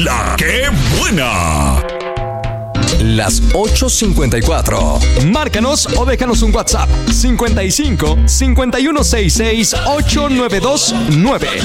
La que buena. Las 8:54. Márcanos o déjanos un WhatsApp 55 5166 8929.